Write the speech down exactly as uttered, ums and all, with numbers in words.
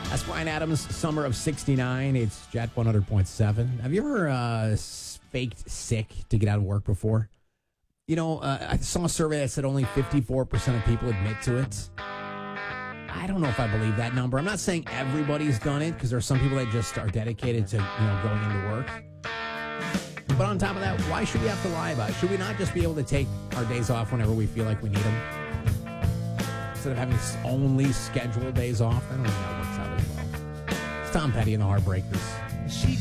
That's Brian Adams, Summer of sixty-nine. It's Jet one hundred point seven. Have you ever uh, faked sick to get out of work before? You know, uh, I saw a survey that said only fifty-four percent of people admit to it. I don't know if I believe that number. I'm not saying everybody's done it, because there are some people that just are dedicated to, you know, going into work. But on top of that, why should we have to lie about it? Should we not just be able to take our days off whenever we feel like we need them? Instead of having only scheduled days off? I don't think that works out as well. It's Tom Petty and the Heartbreakers. She